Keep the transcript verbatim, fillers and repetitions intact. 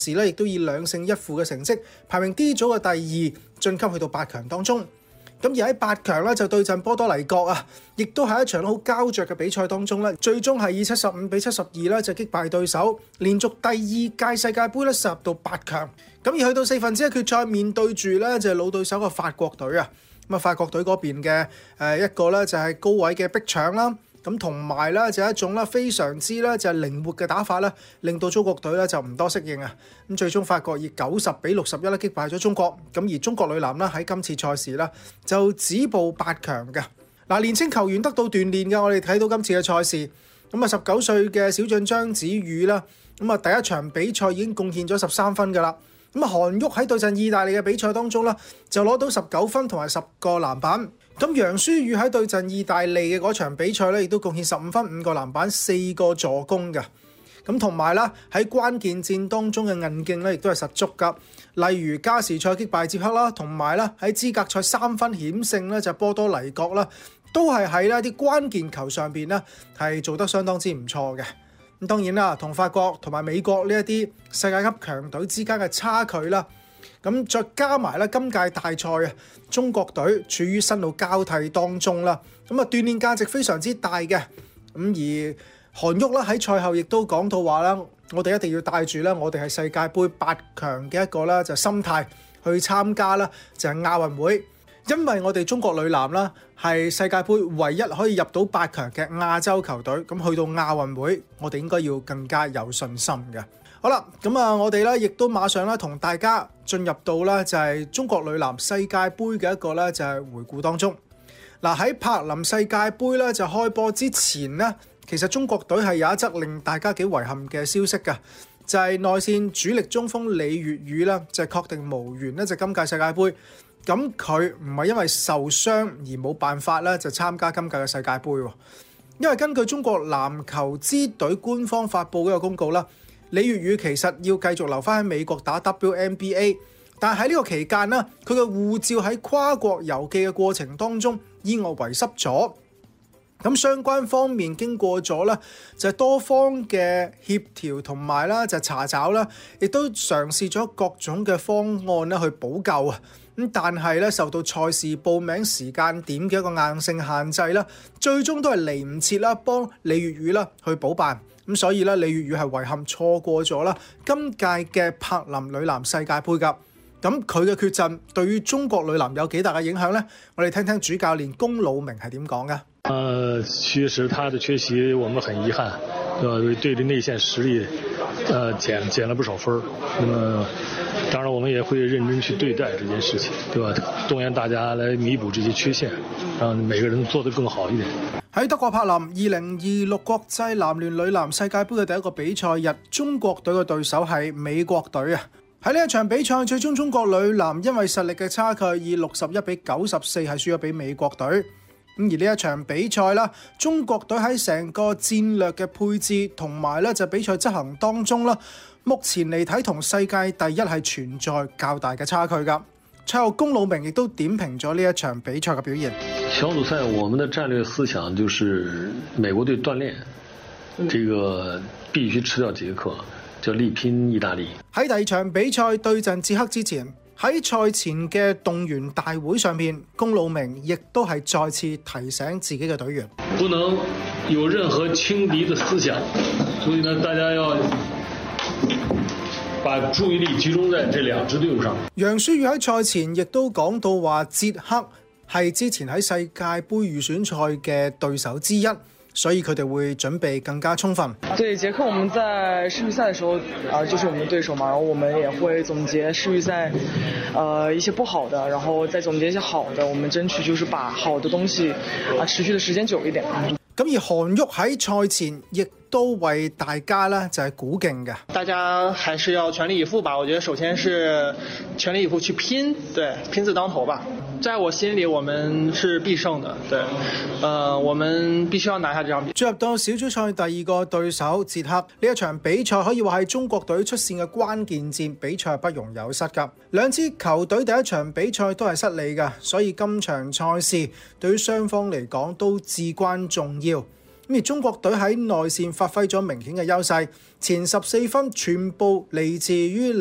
時咧亦都以兩勝一負嘅成績排名 D 組嘅第二，晉級去到八強當中。咁而喺八強咧就對陣波多黎各啊，亦都係一場好膠着嘅比賽當中咧，最終係以七十五比七十二咧就擊敗對手，連續第二屆世界盃咧殺入到八強。咁而去到四分之一決賽，面對住咧就係老對手嘅法國隊啊。咁啊法國隊嗰邊嘅誒一個咧就係高位嘅逼搶啦。咁同埋咧就係一種咧非常之咧就係靈活嘅打法咧，令到中國隊咧就唔多適應啊！咁最終法國以九十比六十一咧擊敗咗中國，咁而中國女籃咧喺今次賽事咧就止步八強嘅。嗱，年青球員得到鍛鍊嘅，我哋睇到今次嘅賽事，咁啊十九歲嘅小將張子宇啦，咁啊第一場比賽已經貢獻咗十三分㗎啦。咁啊韓旭喺對陣意大利嘅比賽當中咧，就攞到十九分同埋十個籃板。咁楊舒宇喺對陣意大利嘅嗰場比賽咧，亦都貢獻十五分、五個籃板、四個助攻嘅。咁同埋啦，喺關鍵戰當中嘅韌勁咧，亦都係實足㗎。例如加時賽擊敗捷克啦，同埋啦喺資格賽三分險勝咧就波多黎各啦，都係喺呢啲關鍵球上邊咧係做得相當之唔錯嘅。咁當然啦，同法國同埋美國呢一啲世界級強隊之間嘅差距啦。咁再加埋咧，今屆大賽啊，中國隊處於新老交替當中啦，咁啊鍛鍊價值非常之大嘅。咁而韓旭啦喺賽後亦都講到話啦，我哋一定要帶住咧，我哋係世界盃八強嘅一個啦就心態去參加啦，就係亞運會，因為我哋中國女籃啦係世界盃唯一可以入到八強嘅亞洲球隊，咁去到亞運會，我哋應該要更加有信心嘅。好啦，咁啊，我哋咧亦都馬上咧同大家進入到咧就係中國女籃世界盃嘅一個咧就係回顧當中。嗱，喺柏林世界盃咧就開波之前咧，其實中國隊係有一則令大家幾遺憾嘅消息㗎，就係內線主力中鋒李月宇啦，就係確定無緣咧就今屆世界盃。咁佢唔係因為受傷而冇辦法咧就參加今屆嘅世界盃喎，因為根據中國籃球之隊官方發布嗰個公告啦。李月宇其實要繼續留翻喺美國打 W N B A， 但係喺呢個期間呢，佢嘅護照喺跨國郵寄嘅過程當中意外遺失咗。咁相關方面經過咗咧，就係多方嘅協調同埋啦，就查找啦，亦都嘗試咗各種嘅方案咧去補救啊。咁但係咧受到賽事報名時間點嘅一個硬性限制啦，最終都係嚟唔切啦，幫李月宇啦去補辦。咁所以咧，李月宇係遺憾錯過咗啦今屆嘅柏林女籃世界盃㗎。咁佢嘅缺陣對於中國女籃有幾大嘅影響呢？我哋聽聽主教練龔魯鳴係點講嘅。 呃，確實他的缺席我們很遺憾，呃，對着內線實力，呃，減減了不少分。那麼當然我們也會認真去對待這件事情，對吧？動員大家來彌補這些缺陷，讓每個人做得更好一點。 喺德國柏林二零二六國際籃聯女籃世界盃嘅第一個比賽日，中國隊嘅對手係美國隊啊！喺呢一場比賽，最終中國女籃因為實力嘅差距，以六十一比九十四係輸咗俾美國隊。咁而呢一場比賽啦，中國隊喺成個戰略嘅配置同埋咧就比賽執行當中啦，目前嚟睇同世界第一係存在較大嘅差距㗎。賽後龔魯鳴亦都點評咗呢一場比賽嘅表現。 小組賽我們的戰略思想就是美國隊鍛鍊，這個必須吃掉捷克，就力拼意大利。 喺第二場比賽對陣捷克之前，喺賽前嘅動員大會上面，龔魯鳴亦都係再次提醒自己嘅隊員， 不能有任何輕敵的思想，所以呢，大家要把注意力集中在這兩支隊伍上。 楊舒宇喺賽前亦都講到話，捷克係之前喺世界盃預選賽嘅對手之一，所以佢哋會準備更加充分。 對，捷克我們在世預賽的時候啊，就是我們的對手嘛，然後我們也會總結世預賽，呃一些不好的，然後再總結一些好的，我們爭取就是把好的東西啊持續的時間久一點。 咁而韓旭喺賽前亦都為大家咧就係鼓勁嘅。 大家還是要全力以赴吧，我覺得首先是全力以赴去拼，對，拼字當頭吧。在我心裡，我們是必勝的，對，呃，我們必須要拿下這場比賽。 進入到小組賽第二個對手捷克，呢一場比賽可以話係中國隊出線嘅關鍵戰，比賽不容有失㗎。兩支球隊第一場比賽都係失利㗎，所以今場賽事對於雙方嚟講都至關重要。 咁而中國隊喺內線發揮咗明顯嘅優勢，前十四分全部嚟自於